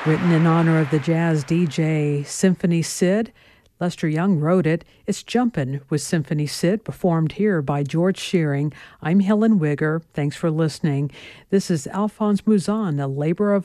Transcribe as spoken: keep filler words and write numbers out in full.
Written in honor of the jazz D J Symphony Sid, Lester Young wrote it. It's Jumpin' with Symphony Sid, performed here by George Shearing. I'm Helen Wigger. Thanks for listening. This is Alphonse Mouzon, a labor of